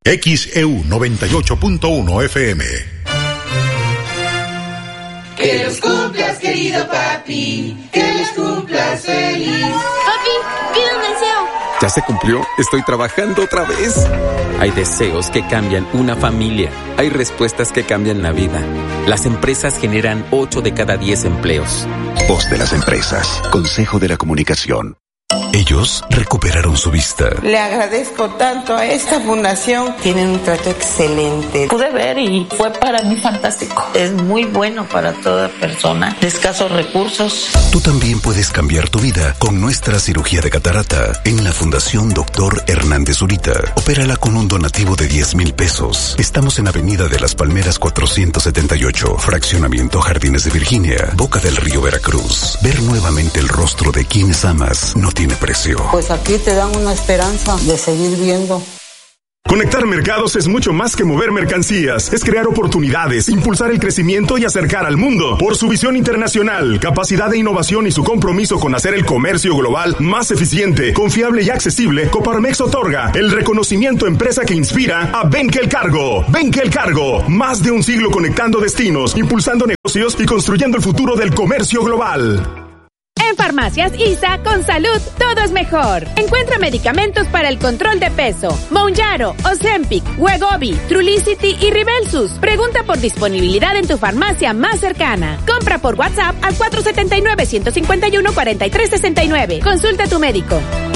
XEU 98.1 FM. Que los cumplas, querido papi, que los cumplas feliz. Papi, pide un deseo. ¿Ya se cumplió? Estoy trabajando otra vez. Hay deseos que cambian una familia. Hay respuestas que cambian la vida. Las empresas generan 8 de cada 10 empleos. Voz de las empresas. Consejo de la Comunicación. Ellos recuperaron su vista. Le agradezco tanto a esta fundación. Tienen un trato excelente. Pude ver y fue para mí fantástico. Es muy bueno para toda persona de escasos recursos. Tú también puedes cambiar tu vida con nuestra cirugía de catarata en la Fundación Dr. Hernández Zurita. Opérala con un donativo de 10,000 pesos. Estamos en Avenida de las Palmeras 478, Fraccionamiento Jardines de Virginia, Boca del Río, Veracruz. Ver nuevamente el rostro de quienes amas no tiene precio. Pues aquí te dan una esperanza de seguir viendo. Conectar mercados es mucho más que mover mercancías, es crear oportunidades, impulsar el crecimiento y acercar al mundo. Por su visión internacional, capacidad de innovación y su compromiso con hacer el comercio global más eficiente, confiable y accesible, Coparmex otorga el reconocimiento empresa que inspira a Benkel Cargo. Benkel Cargo, más de un siglo conectando destinos, impulsando negocios y construyendo el futuro del comercio global. En Farmacias ISA, con salud, todo es mejor. Encuentra medicamentos para el control de peso. Mounjaro, Ozempic, Wegovy, Trulicity y Ribelsus. Pregunta por disponibilidad en tu farmacia más cercana. Compra por WhatsApp al 479-151-4369. Consulta a tu médico.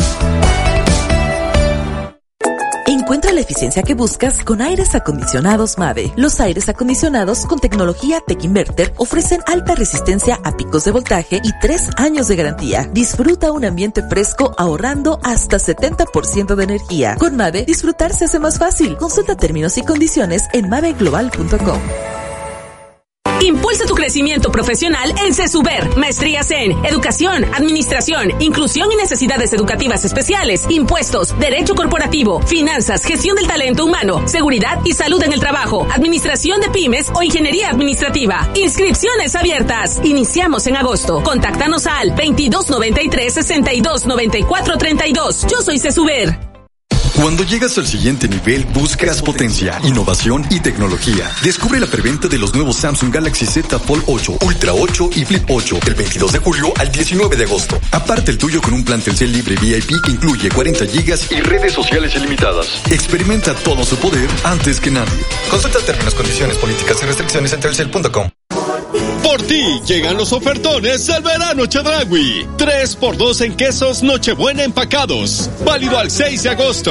Encuentra la eficiencia que buscas con aires acondicionados Mave. Los aires acondicionados con tecnología Tech Inverter ofrecen alta resistencia a picos de voltaje y 3 años de garantía. Disfruta un ambiente fresco ahorrando hasta 70% de energía. Con Mave, disfrutar se hace más fácil. Consulta términos y condiciones en maveglobal.com. Impulsa tu crecimiento profesional en CESUBER. Maestrías en Educación, Administración, Inclusión y Necesidades Educativas Especiales, Impuestos, Derecho Corporativo, Finanzas, Gestión del Talento Humano, Seguridad y Salud en el Trabajo, Administración de Pymes o Ingeniería Administrativa. Inscripciones abiertas. Iniciamos en agosto. Contáctanos al 2293-629432. Yo soy CESUBER. Cuando llegas al siguiente nivel, buscas potencia, innovación y tecnología. Descubre la preventa de los nuevos Samsung Galaxy Z Fold 8, Ultra 8 y Flip 8 del 22 de julio al 19 de agosto. Aparte el tuyo con un plan Telcel libre VIP que incluye 40 gigas y redes sociales ilimitadas. Experimenta todo su poder antes que nadie. Consulta términos, condiciones, políticas y restricciones en telcel.com. Por ti llegan los ofertones del verano Chedraui. 3x2 en quesos Nochebuena empacados. Válido al 6 de agosto.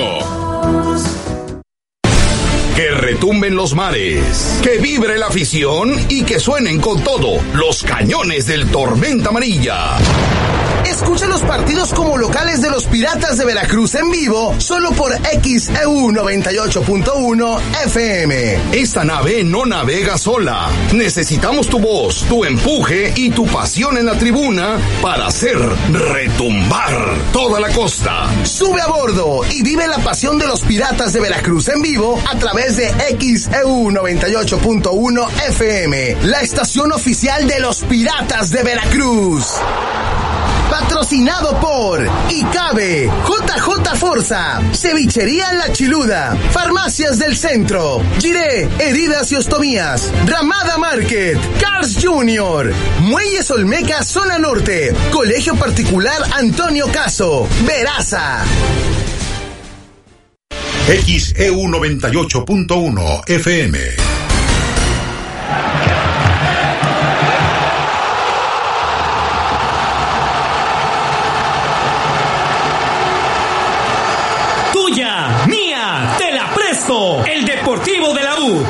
Que retumben los mares, que vibre la afición y que suenen con todo los cañones del Tormenta Amarilla. Escucha los partidos como locales de los Piratas de Veracruz en vivo, solo por XEU 98.1 FM. Esta nave no navega sola. Necesitamos tu voz, tu empuje y tu pasión en la tribuna para hacer retumbar toda la costa. Sube a bordo y vive la pasión de los Piratas de Veracruz en vivo a través de XEU 98.1 FM, la estación oficial de los Piratas de Veracruz. Patrocinado por ICABE, JJ Forza, Cevichería La Chiluda, Farmacias del Centro, Giré, Heridas y Ostomías, Ramada Market, Cars Junior, Muelles Olmeca Zona Norte, Colegio Particular Antonio Caso, Veraza. XEU 98.1 FM. Mía, te la presto. El Deportivo de la U.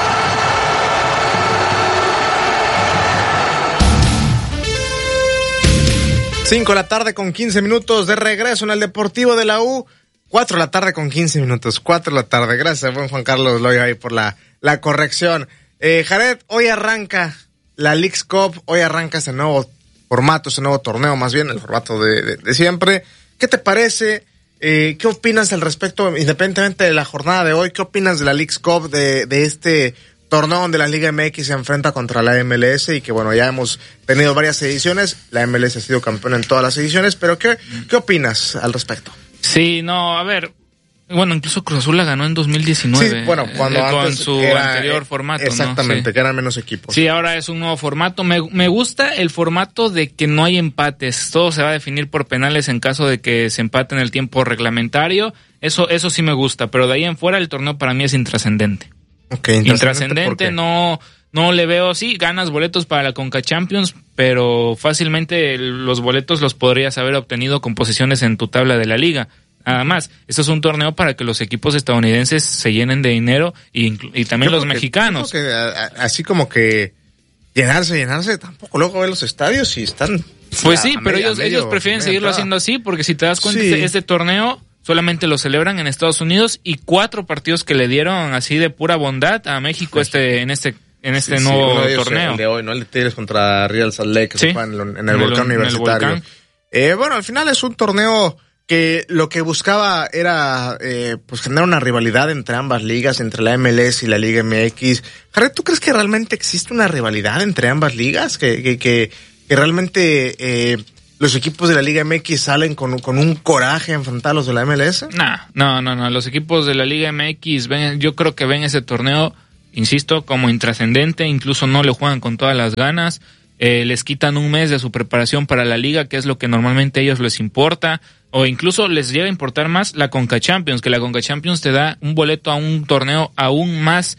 Cinco de la tarde con 15 minutos de regreso en el Deportivo de la U. 4 de la tarde con 15 minutos. 4 de la tarde. Gracias, buen Juan Carlos Loyo ahí por la corrección. Jared, hoy arranca la Leagues Cup. Hoy arranca ese nuevo formato, ese nuevo torneo, más bien el formato de siempre. ¿Qué te parece? ¿Qué opinas al respecto, independientemente de la jornada de hoy? ¿Qué opinas de la Leagues Cup, de este torneo donde la Liga MX se enfrenta contra la MLS y que, bueno, ya hemos tenido varias ediciones? La MLS ha sido campeona en todas las ediciones, pero ¿qué opinas al respecto? Sí, no, a ver, Bueno, incluso Cruz Azul la ganó en 2019. Sí, bueno, cuando con antes su anterior formato. Exactamente, ¿no? Sí. Que eran menos equipos. Sí, ahora es un nuevo formato. Me gusta el formato de que no hay empates. Todo se va a definir por penales en caso de que se empate en el tiempo reglamentario. Eso sí me gusta, pero de ahí en fuera el torneo para mí es intrascendente. Okay, intrascendente, no le veo, sí, ganas boletos para la Conca Champions, pero fácilmente los boletos los podrías haber obtenido con posiciones en tu tabla de la liga. Nada más, esto es un torneo para que los equipos estadounidenses se llenen de dinero y también los mexicanos. Que, así como que llenarse, tampoco luego ver los estadios y están... Pues sí, pero ellos prefieren seguirlo haciendo así, porque si te das cuenta, este torneo solamente lo celebran en Estados Unidos y 4 partidos que le dieron así de pura bondad a México en este nuevo torneo. El de hoy, ¿no? El de Tigres contra Real Salt Lake, que se fue en el Volcán Universitario. Bueno, al final es un torneo que lo que buscaba era pues generar una rivalidad entre ambas ligas, entre la MLS y la Liga MX. Jared, ¿tú crees que realmente existe una rivalidad entre ambas ligas? Que realmente los equipos de la Liga MX salen con un coraje a enfrentar a los de la MLS? No. Los equipos de la Liga MX yo creo que ven ese torneo, insisto, como intrascendente, incluso no le juegan con todas las ganas. Les quitan un mes de su preparación para la liga, que es lo que normalmente a ellos les importa, o incluso les llega a importar más la Conca Champions, que la Conca Champions te da un boleto a un torneo aún más,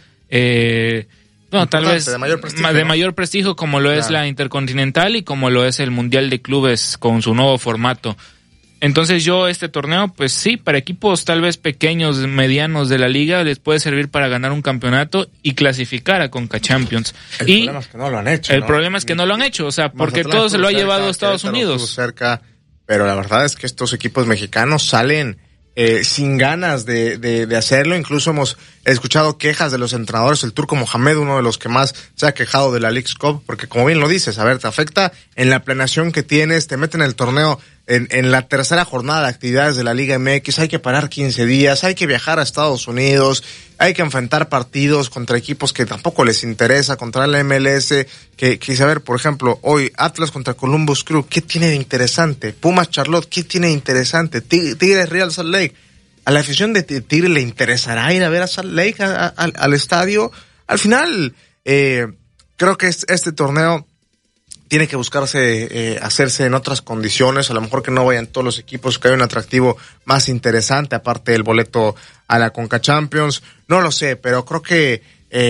tal vez de mayor prestigio, como lo es la Intercontinental y como lo es el Mundial de Clubes con su nuevo formato. Entonces este torneo, pues sí, para equipos tal vez pequeños, medianos de la liga, les puede servir para ganar un campeonato y clasificar a Conca Champions. El problema es que no lo han hecho. El problema es que no lo han hecho, o sea, porque todo se lo ha llevado a Estados Unidos. Pero la verdad es que estos equipos mexicanos salen sin ganas de hacerlo. Incluso hemos escuchado quejas de los entrenadores. El Turco Mohamed, uno de los que más se ha quejado de la Leagues Cup, porque como bien lo dices, a ver, te afecta en la planeación que tienes, te meten el torneo en la tercera jornada de actividades de la Liga MX, hay que parar 15 días, hay que viajar a Estados Unidos, hay que enfrentar partidos contra equipos que tampoco les interesa, contra la MLS, que a ver, por ejemplo, hoy Atlas contra Columbus Crew, ¿qué tiene de interesante? Pumas Charlotte, ¿qué tiene de interesante? Tigres Real Salt Lake. ¿A la afición de Tigres le interesará ir a ver a Salt Lake al estadio? Al final, creo que este torneo tiene que buscarse hacerse en otras condiciones, a lo mejor que no vayan todos los equipos, que haya un atractivo más interesante, aparte del boleto a la Conca Champions, no lo sé, pero creo que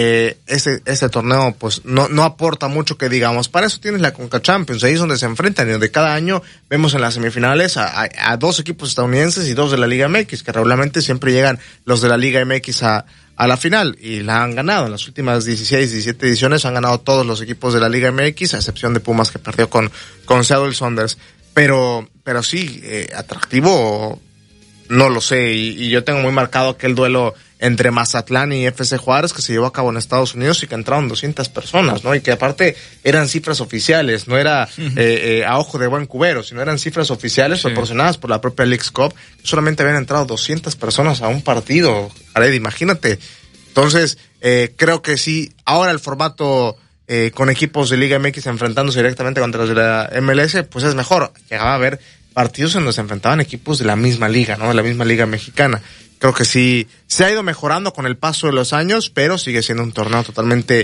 este torneo pues no aporta mucho que digamos. Para eso tienes la Conca Champions, ahí es donde se enfrentan, y donde cada año vemos en las semifinales a 2 equipos estadounidenses y 2 de la Liga MX, que regularmente siempre llegan los de la Liga MX a la final, y la han ganado. En las últimas 16, 17 ediciones han ganado todos los equipos de la Liga MX, a excepción de Pumas, que perdió con Seattle Sounders. Pero sí, atractivo, no lo sé, y yo tengo muy marcado aquel duelo entre Mazatlán y FC Juárez que se llevó a cabo en Estados Unidos y que entraron 200 personas, ¿no? Y que aparte eran cifras oficiales, no era a ojo de buen cubero, sino eran cifras oficiales proporcionadas por la propia Leagues Cup. Solamente habían entrado 200 personas a un partido, Jared, imagínate. Entonces, creo que sí, ahora el formato con equipos de Liga MX enfrentándose directamente contra los de la MLS, pues es mejor. Llegaba a haber partidos en donde se enfrentaban equipos de la misma liga, ¿no? De la misma liga mexicana. Creo que sí, se ha ido mejorando con el paso de los años, pero sigue siendo un torneo totalmente,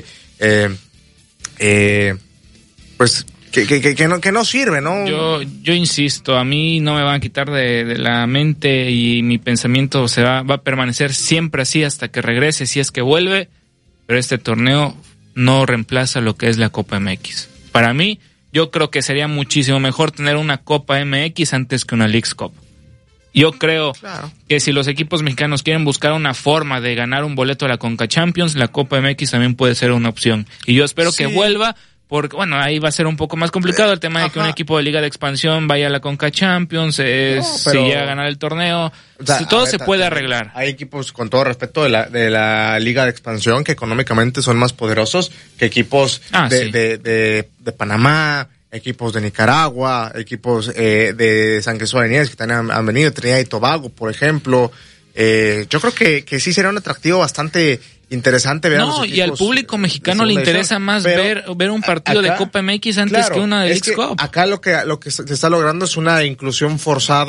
pues, que no sirve, ¿no? Yo insisto, a mí no me van a quitar de la mente, y mi pensamiento va a permanecer siempre así hasta que regrese, si es que vuelve, pero este torneo no reemplaza lo que es la Copa MX. Para mí, yo creo que sería muchísimo mejor tener una Copa MX antes que una Leagues Cup. Yo creo que si los equipos mexicanos quieren buscar una forma de ganar un boleto a la Conca Champions, la Copa MX también puede ser una opción. Y yo espero que vuelva, porque bueno, ahí va a ser un poco más complicado el tema de que un equipo de Liga de Expansión vaya a la Conca Champions, si llega a ganar el torneo, todo se puede arreglar. Hay equipos, con todo respeto, de la Liga de Expansión que económicamente son más poderosos que equipos de Panamá, equipos de Nicaragua, equipos de San Cristóbal de Nieves que también han venido, Trinidad y Tobago, por ejemplo. Yo creo que sí será un atractivo bastante interesante ver a los equipos. Y al público mexicano le interesa más ver un partido de Copa MX antes que una de Leagues Cup. Acá lo que se está logrando es una inclusión forzada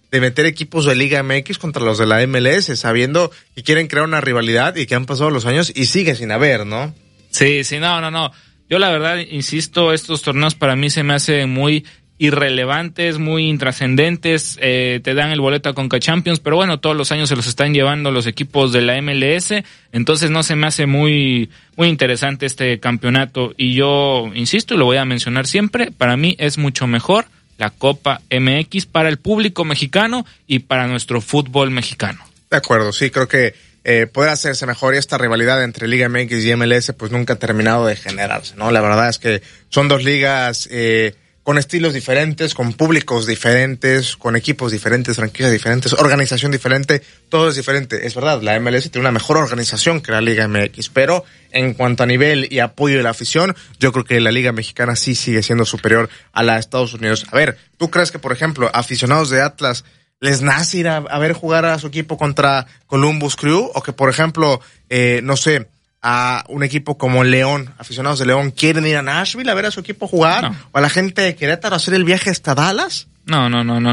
de meter equipos de Liga MX contra los de la MLS, sabiendo que quieren crear una rivalidad y que han pasado los años y sigue sin haber, ¿no? Sí, no. Yo la verdad, insisto, estos torneos para mí se me hacen muy irrelevantes, muy intrascendentes, te dan el boleto a Conca Champions, pero bueno, todos los años se los están llevando los equipos de la MLS, entonces no se me hace muy interesante este campeonato, y yo insisto, y lo voy a mencionar siempre, para mí es mucho mejor la Copa MX para el público mexicano y para nuestro fútbol mexicano. De acuerdo, sí, creo que poder hacerse mejor, y esta rivalidad entre Liga MX y MLS pues nunca ha terminado de generarse, ¿no? La verdad es que son dos ligas con estilos diferentes, con públicos diferentes, con equipos diferentes, franquicias diferentes, organización diferente, todo es diferente. Es verdad, la MLS tiene una mejor organización que la Liga MX, pero en cuanto a nivel y apoyo de la afición, yo creo que la Liga Mexicana sí sigue siendo superior a la de Estados Unidos. A ver, ¿tú crees que, por ejemplo, aficionados de Atlas les nace ir a ver jugar a su equipo contra Columbus Crew? O que, por ejemplo, no sé, a un equipo como León, aficionados de León, ¿quieren ir a Nashville a ver a su equipo jugar? No. ¿O a la gente de Querétaro hacer el viaje hasta Dallas? No.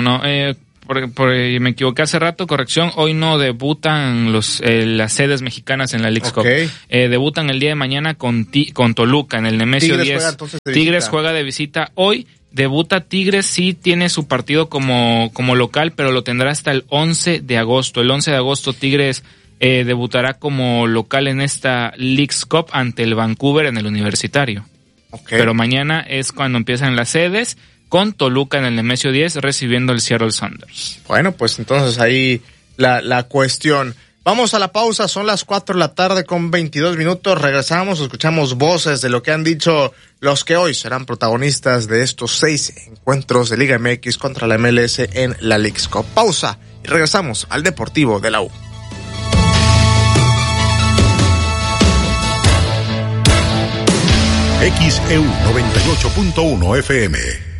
Me equivoqué hace rato, corrección. Hoy no debutan las sedes mexicanas en la Leagues Cup. Debutan el día de mañana con Toluca en el Nemesio 10. Tigres juega de visita hoy. Debuta Tigres, sí tiene su partido como local, pero lo tendrá hasta el 11 de agosto. El 11 de agosto Tigres debutará como local en esta Leagues Cup ante el Vancouver en el Universitario. Pero mañana es cuando empiezan las sedes, con Toluca en el Nemesio 10 recibiendo el Seattle Sounders. Bueno, pues entonces ahí la cuestión. Vamos a la pausa, son las 4 de la tarde con 22 minutos. Regresamos, escuchamos voces de lo que han dicho los que hoy serán protagonistas de estos 6 encuentros de Liga MX contra la MLS en la Leagues Cup. Pausa y regresamos al Deportivo de la U. XEU 98.1 FM.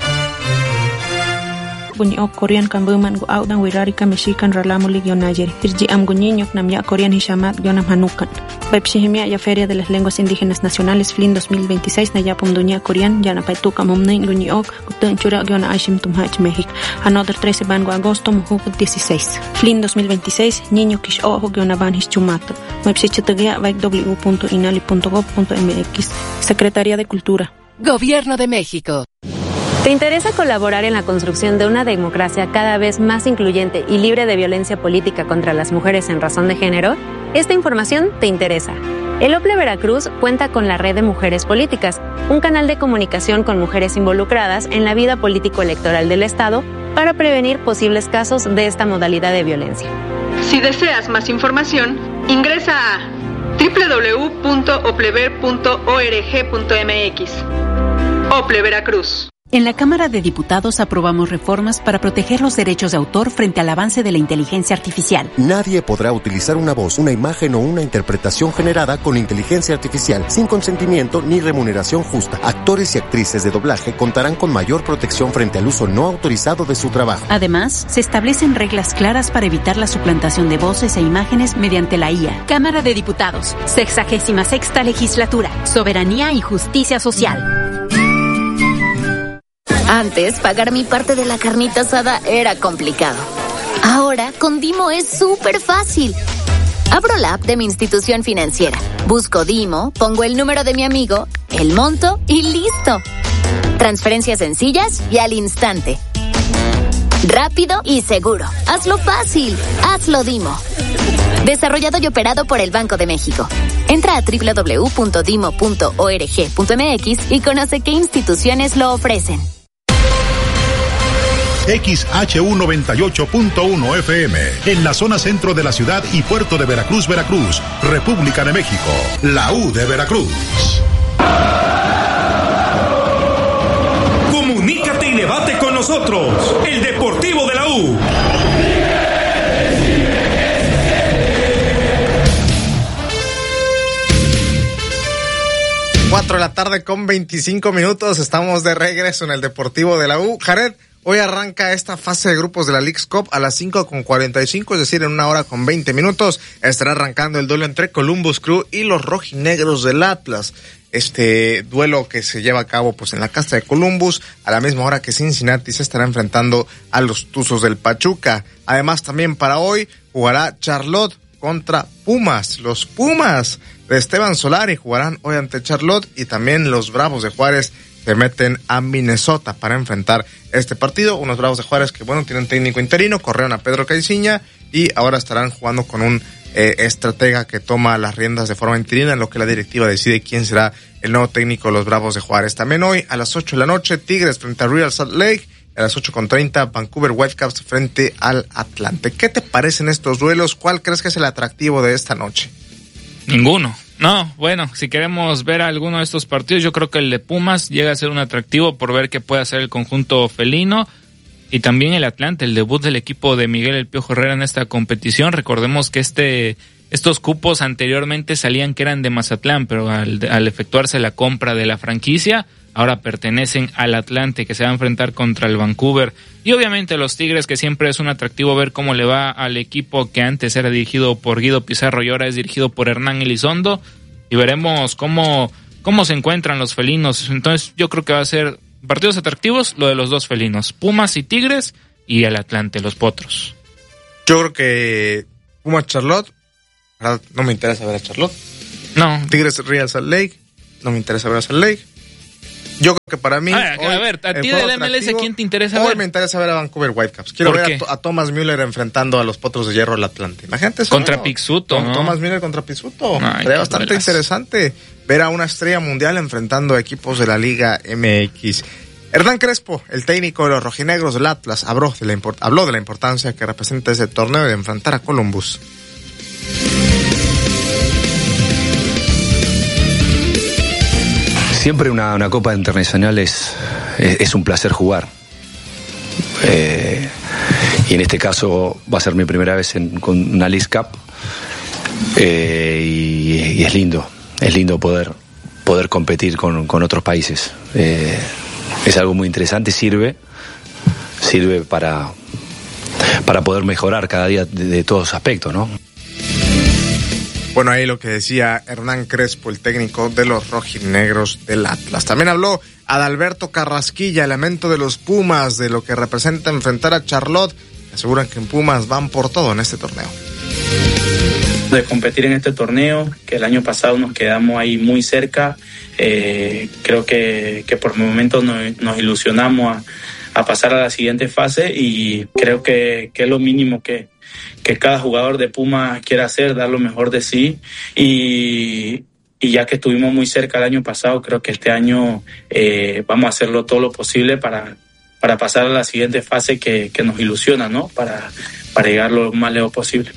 Bunyi Korean kan beman go out dan wirari kan meshikan ralamu ligio Niger. Irji am guñiño nam ya Korean hishamat yonam hanukan. Pepsihimia ya Feria de las Lenguas Indígenas Nacionales FLIN 2026 na ya pomduña Korean ya na paituka momnen guñi ok gutun chura yona aishim tumhach México. Another 13 bango agosto mujuk 16. FLIN 2026 niño kish ojo yona ban hischumato. Mepsichitagia vaik w.inali.gov.mx. Secretaría de Cultura. Gobierno de México. ¿Te interesa colaborar en la construcción de una democracia cada vez más incluyente y libre de violencia política contra las mujeres en razón de género? Esta información te interesa. El OPLE Veracruz cuenta con la Red de Mujeres Políticas, un canal de comunicación con mujeres involucradas en la vida político-electoral del Estado para prevenir posibles casos de esta modalidad de violencia. Si deseas más información, ingresa a www.oplever.org.mx. OPLE Veracruz. En la Cámara de Diputados aprobamos reformas para proteger los derechos de autor frente al avance de la inteligencia artificial. Nadie podrá utilizar una voz, una imagen o una interpretación generada con inteligencia artificial sin consentimiento ni remuneración justa. Actores y actrices de doblaje contarán con mayor protección frente al uso no autorizado de su trabajo. Además, se establecen reglas claras para evitar la suplantación de voces e imágenes mediante la IA. Cámara de Diputados, 66ª Legislatura, Soberanía y Justicia Social. Antes, pagar mi parte de la carnita asada era complicado. Ahora, con Dimo es súper fácil. Abro la app de mi institución financiera, busco Dimo, pongo el número de mi amigo, el monto y ¡listo! Transferencias sencillas y al instante. Rápido y seguro. Hazlo fácil. Hazlo Dimo. Desarrollado y operado por el Banco de México. Entra a www.dimo.org.mx y conoce qué instituciones lo ofrecen. XHU 98.1 FM, en la zona centro de la ciudad y puerto de Veracruz, Veracruz, República de México, la U de Veracruz. Comunícate y debate con nosotros, el Deportivo de la U. Cuatro de la tarde con 25 minutos, estamos de regreso en el Deportivo de la U. Jared, hoy arranca esta fase de grupos de la Leagues Cup a las 5:45, es decir, en 1 hora con 20 minutos. Estará arrancando el duelo entre Columbus Crew y los rojinegros del Atlas. este duelo que se lleva a cabo pues en la casa de Columbus, a la misma hora que Cincinnati se estará enfrentando a los Tuzos del Pachuca. Además, también para hoy jugará Charlotte contra Pumas. Los Pumas de Esteban Solari jugarán hoy ante Charlotte, y también los Bravos de Juárez se meten a Minnesota para enfrentar este partido. Unos Bravos de Juárez que, bueno, tienen técnico interino, corrieron a Pedro Caiciña y ahora estarán jugando con un estratega que toma las riendas de forma interina, en lo que la directiva decide quién será el nuevo técnico de los Bravos de Juárez. También hoy a las 8 de la noche, Tigres frente a Real Salt Lake. A las 8:30, Vancouver Whitecaps frente al Atlante. ¿Qué te parecen estos duelos? ¿Cuál crees que es el atractivo de esta noche? Ninguno. No, bueno, si queremos ver alguno de estos partidos, yo creo que el de Pumas llega a ser un atractivo por ver qué puede hacer el conjunto felino. Y también el Atlante, el debut del equipo de Miguel El Piojo Herrera en esta competición. Recordemos que estos cupos anteriormente salían que eran de Mazatlán, pero al efectuarse la compra de la franquicia, ahora pertenecen al Atlante, que se va a enfrentar contra el Vancouver. Y obviamente los Tigres, que siempre es un atractivo ver cómo le va al equipo que antes era dirigido por Guido Pizarro y ahora es dirigido por Hernán Elizondo. Y veremos cómo se encuentran los felinos. Entonces yo creo que va a ser partidos atractivos lo de los dos felinos, Pumas y Tigres, y el Atlante, los Potros. Yo creo que Pumas Charlotte, no me interesa ver a Charlotte. No. Tigres Real Salt Lake, no me interesa ver a Salt Lake. Yo creo que para mí... a ver, ¿a ti del MLS quién te interesa ver? Hoy me interesa ver a Vancouver Whitecaps. Quiero ver a Thomas Müller enfrentando a los Potros de Hierro del Atlante. Imagínate eso. Contra Pizzuto, ¿no? Thomas Müller contra Pizzuto. Sería bastante interesante ver a una estrella mundial enfrentando a equipos de la Liga MX. Hernán Crespo, el técnico de los rojinegros del Atlas, habló de la importancia que representa ese torneo de enfrentar a Columbus. Siempre una Copa Internacional es un placer jugar. Y en este caso va a ser mi primera vez con una Leagues Cup. Y es lindo poder competir con otros países. Es algo muy interesante, sirve para poder mejorar cada día de todos los aspectos, ¿no? Bueno, ahí lo que decía Hernán Crespo, el técnico de los rojinegros del Atlas. También habló Adalberto Carrasquilla, elemento de los Pumas, de lo que representa enfrentar a Charlotte. Aseguran que en Pumas van por todo en este torneo. De competir en este torneo, que el año pasado nos quedamos ahí muy cerca. Creo que por momentos nos ilusionamos a pasar a la siguiente fase, y creo que es lo mínimo que cada jugador de Puma quiere hacer, dar lo mejor de sí, y ya que estuvimos muy cerca el año pasado, creo que este año vamos a hacerlo todo lo posible para pasar a la siguiente fase que nos ilusiona, ¿no? Para llegar lo más lejos posible.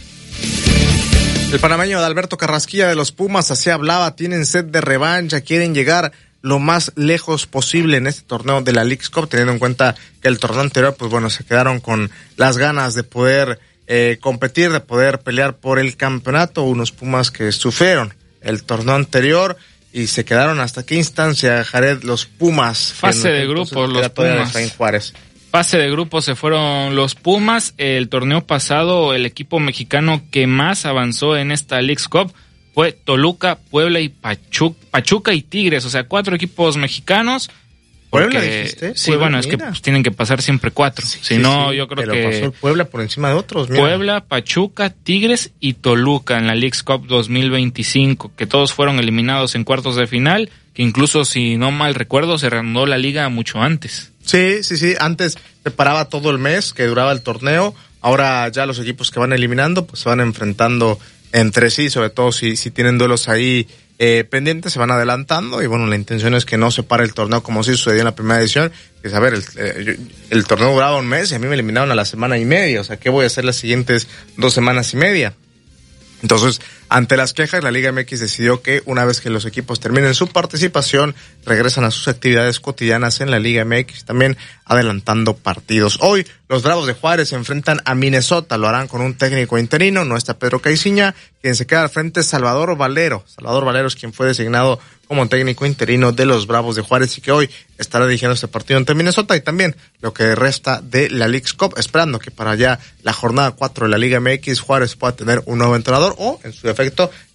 El panameño Adalberto Carrasquilla de los Pumas así hablaba, tienen sed de revancha, quieren llegar lo más lejos posible en este torneo de la Leagues Cup, teniendo en cuenta que el torneo anterior, pues bueno, se quedaron con las ganas de poder competir, de poder pelear por el campeonato. Unos Pumas que sufrieron el torneo anterior y se quedaron hasta qué instancia, Jared, los Pumas. Fase de grupos, los Pumas. Juárez. Fase de grupos se fueron los Pumas. El torneo pasado, el equipo mexicano que más avanzó en esta Leagues Cup fue Toluca, Puebla y Pachuca y Tigres, o sea, 4 equipos mexicanos. ¿Puebla dijiste? Sí, Puebla, bueno, es que pues, tienen que pasar siempre 4. Si no, yo creo que... pasó el Puebla por encima de otros. Mira. Puebla, Pachuca, Tigres y Toluca en la Leagues Cup 2025, que todos fueron eliminados en cuartos de final, que incluso, si no mal recuerdo, se reanudó la liga mucho antes. Sí. Antes se paraba todo el mes que duraba el torneo. Ahora ya los equipos que van eliminando pues se van enfrentando entre sí, sobre todo si tienen duelos ahí pendientes, se van adelantando. Y bueno, la intención es que no se pare el torneo como sí sucedió en la primera edición. Que es, a ver, el torneo duraba un mes y a mí me eliminaron a la semana y media. O sea, ¿qué voy a hacer las siguientes 2 semanas y media? Entonces, ante las quejas, la Liga MX decidió que una vez que los equipos terminen su participación, regresan a sus actividades cotidianas en la Liga MX, también adelantando partidos. Hoy, los Bravos de Juárez se enfrentan a Minnesota, lo harán con un técnico interino, no está Pedro Caiciña, quien se queda al frente es Salvador Valero. Salvador Valero es quien fue designado como técnico interino de los Bravos de Juárez y que hoy estará dirigiendo este partido ante Minnesota y también lo que resta de la Leagues Cup, esperando que para ya la jornada 4 de la Liga MX Juárez pueda tener un nuevo entrenador o, en su defecto,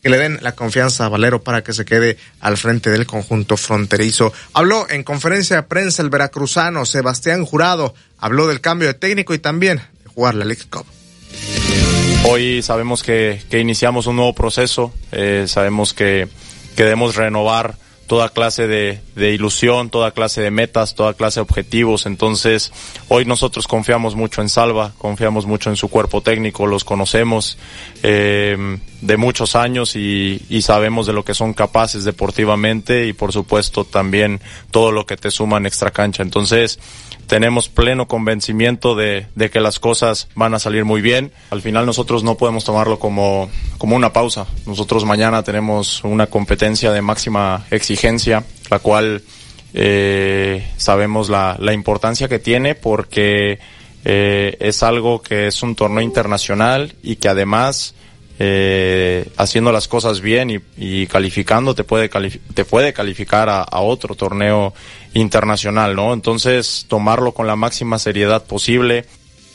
que le den la confianza a Valero para que se quede al frente del conjunto fronterizo. Habló en conferencia de prensa el veracruzano Sebastián Jurado, habló del cambio de técnico y también de jugar la Leagues Cup. Hoy sabemos que iniciamos un nuevo proceso, sabemos que debemos renovar toda clase de ilusión, toda clase de metas, toda clase de objetivos. Entonces, hoy nosotros confiamos mucho en Salva, confiamos mucho en su cuerpo técnico, los conocemos de muchos años y sabemos de lo que son capaces deportivamente y por supuesto también todo lo que te suma en extracancha. Entonces, tenemos pleno convencimiento de que las cosas van a salir muy bien. Al final nosotros no podemos tomarlo como una pausa. Nosotros mañana tenemos una competencia de máxima exigencia, la cual sabemos la importancia que tiene porque es algo que es un torneo internacional y que además haciendo las cosas bien y calificando te puede calificar a otro torneo internacional, ¿no? Entonces, tomarlo con la máxima seriedad posible.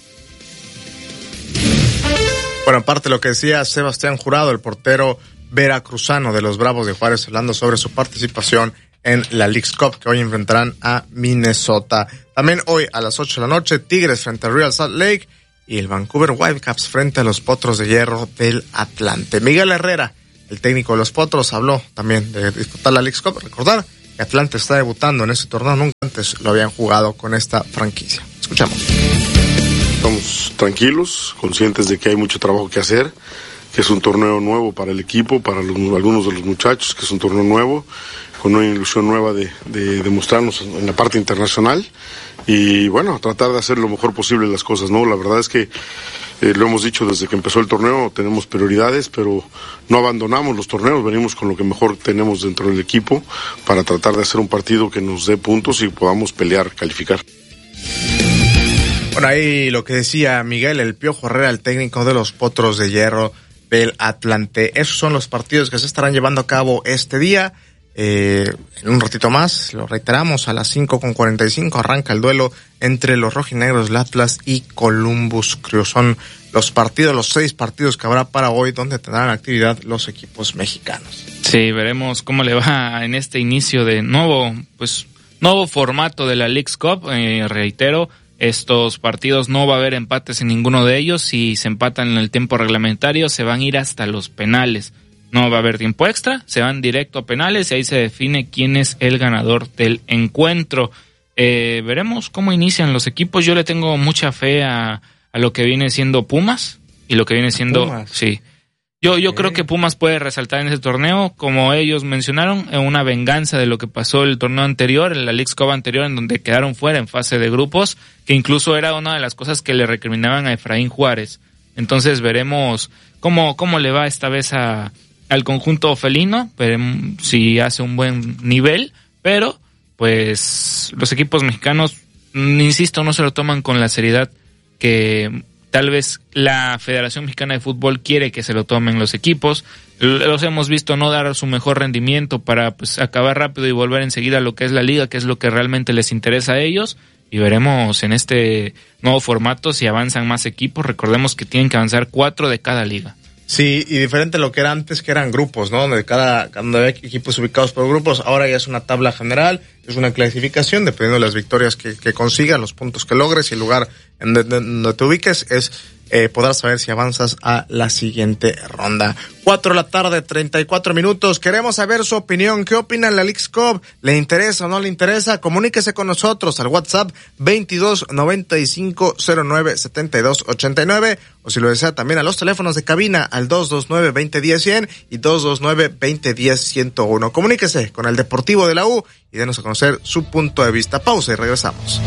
Bueno, aparte de lo que decía Sebastián Jurado, el portero veracruzano de los Bravos de Juárez, hablando sobre su participación en la Leagues Cup, que hoy enfrentarán a Minnesota. También hoy a las 8 de la noche, Tigres frente a Real Salt Lake y el Vancouver Whitecaps frente a los Potros de Hierro del Atlante. Miguel Herrera, el técnico de los Potros, habló también de disputar la Leagues Cup. Recordar que Atlante está debutando en este torneo, nunca antes lo habían jugado con esta franquicia. Escuchamos. Estamos tranquilos, conscientes de que hay mucho trabajo que hacer, que es un torneo nuevo para el equipo, para algunos de los muchachos, que es un torneo nuevo, con una ilusión nueva de demostrarnos en la parte internacional y bueno, tratar de hacer lo mejor posible las cosas, ¿no? La verdad es que lo hemos dicho desde que empezó el torneo, tenemos prioridades, pero no abandonamos los torneos, venimos con lo que mejor tenemos dentro del equipo para tratar de hacer un partido que nos dé puntos y podamos pelear, calificar. Bueno, ahí lo que decía Miguel, el Piojo Herrera, el técnico de los Potros de Hierro del Atlante. Esos son los partidos que se estarán llevando a cabo este día. En un ratito más, lo reiteramos, a las 5:45 arranca el duelo entre los rojinegros del Atlas y Columbus Crew. Son los 6 partidos que habrá para hoy, donde tendrán actividad los equipos mexicanos. Sí, veremos cómo le va en este inicio de nuevo formato de la Leagues Cup. Reitero, estos partidos no va a haber empates en ninguno de ellos. Si se empatan en el tiempo reglamentario, se van a ir hasta los penales. No va a haber tiempo extra, se van directo a penales y ahí se define quién es el ganador del encuentro. Veremos cómo inician los equipos. Yo le tengo mucha fe a lo que viene siendo Pumas y lo que viene siendo... Pumas. Sí. Yo creo que Pumas puede resaltar en ese torneo, como ellos mencionaron, en una venganza de lo que pasó el torneo anterior, en la Leagues Cup anterior, en donde quedaron fuera en fase de grupos, que incluso era una de las cosas que le recriminaban a Efraín Juárez. Entonces veremos cómo le va esta vez al conjunto felino, veremos si hace un buen nivel, pero pues los equipos mexicanos, insisto, no se lo toman con la seriedad que tal vez la Federación Mexicana de Fútbol quiere que se lo tomen los equipos. Los hemos visto no dar su mejor rendimiento para pues acabar rápido y volver enseguida a lo que es la liga, que es lo que realmente les interesa a ellos, y veremos en este nuevo formato si avanzan más equipos. Recordemos que tienen que avanzar 4 de cada liga. Sí, y diferente a lo que era antes, que eran grupos, ¿no? Donde había equipos ubicados por grupos, ahora ya es una tabla general, es una clasificación, dependiendo de las victorias que consigas, los puntos que logres y el lugar en donde te ubiques, podrás saber si avanzas a la siguiente ronda. 4:34 p.m. Queremos saber su opinión. ¿Qué opina la Leagues Cup? ¿Le interesa o no le interesa? Comuníquese con nosotros al WhatsApp 2295097289, o si lo desea también a los teléfonos de cabina al 229-2010-100 y 229-2010-101. Comuníquese con el Deportivo de la U y denos a conocer su punto de vista. Pausa y regresamos.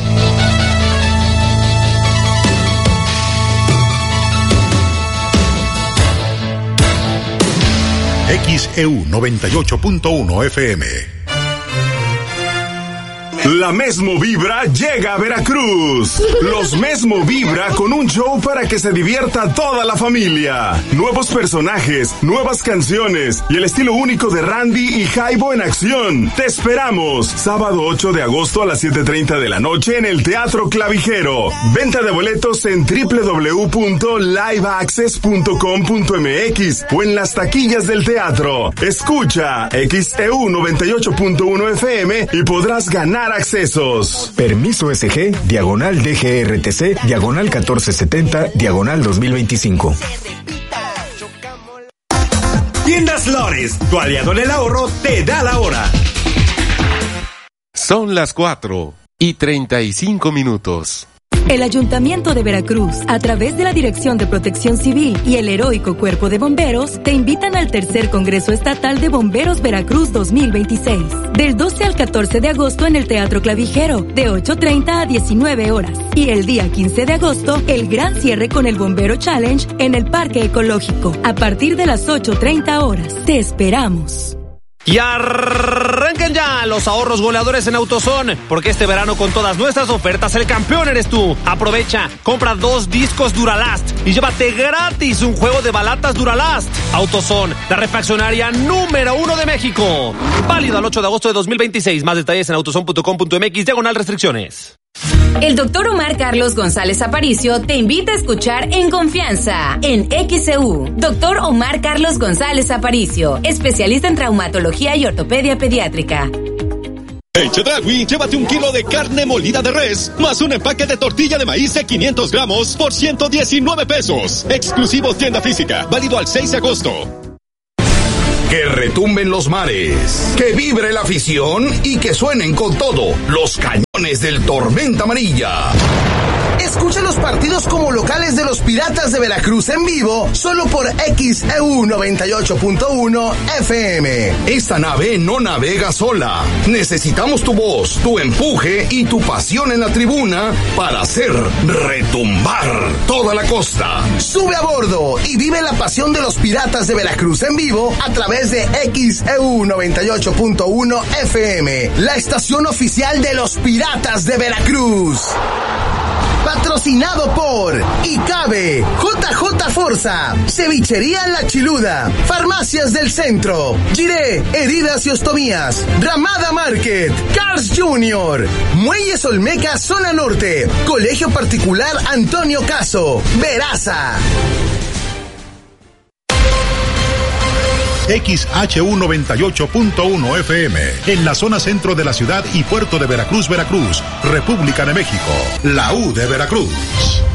XEU 98.1 FM. La Mesmo Vibra llega a Veracruz. Los Mesmo Vibra con un show para que se divierta toda la familia. Nuevos personajes, nuevas canciones y el estilo único de Randy y Jaibo en acción. Te esperamos. Sábado 8 de agosto a las 7:30 de la noche en el Teatro Clavijero. Venta de boletos en www.liveaccess.com.mx o en las taquillas del teatro. Escucha XEU 98.1 FM y podrás ganar accesos. Permiso SG, diagonal DGRTC, diagonal 1470, diagonal 2025. Tiendas Lores, tu aliado en el ahorro, te da la hora. Son las 4:35. El Ayuntamiento de Veracruz, a través de la Dirección de Protección Civil y el Heroico Cuerpo de Bomberos, te invitan al tercer Congreso Estatal de Bomberos Veracruz 2026, del 12 al 14 de agosto en el Teatro Clavijero, de 8:30 a 19 horas. Y el día 15 de agosto, el gran cierre con el Bombero Challenge en el Parque Ecológico, a partir de las 8:30 horas. Te esperamos. Y arranquen ya los ahorros goleadores en AutoZone, porque este verano con todas nuestras ofertas el campeón eres tú. Aprovecha, compra 2 discos Duralast y llévate gratis un juego de balatas Duralast. AutoZone, la refaccionaria número 1 de México. Válido al 8 de agosto de 2026. Más detalles en autozone.com.mx/restricciones. El doctor Omar Carlos González Aparicio te invita a escuchar En Confianza, en XEU. Doctor Omar Carlos González Aparicio, especialista en traumatología y ortopedia pediátrica. En Chedraui, llévate 1 kilo de carne molida de res, más un empaque de tortilla de maíz de 500 gramos por 119 pesos. Exclusivo tienda física, válido al 6 de agosto. Que retumben los mares, que vibre la afición y que suenen con todo los cañones del Tormenta Amarilla. Escucha los partidos como locales de los Piratas de Veracruz en vivo, solo por XEU 98.1 FM. Esta nave no navega sola. Necesitamos tu voz, tu empuje y tu pasión en la tribuna para hacer retumbar toda la costa. Sube a bordo y vive la pasión de los Piratas de Veracruz en vivo a través de XEU 98.1 FM, la estación oficial de los Piratas de Veracruz. Patrocinado por ICABE, JJ Forza, Cevichería La Chiluda, Farmacias del Centro, Giré, Heridas y Ostomías, Ramada Market, Cars Junior, Muelles Olmeca Zona Norte, Colegio Particular Antonio Caso, Veraza. XHU 98.1 FM, en la zona centro de la ciudad y puerto de Veracruz, Veracruz, República de México, la U de Veracruz.